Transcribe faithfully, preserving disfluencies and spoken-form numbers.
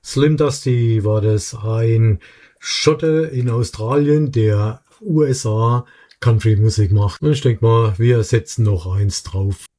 Slim Dusty war das, ein Schotte in Australien, der U S A Country-Musik macht. Und ich denke mal, wir setzen noch eins drauf.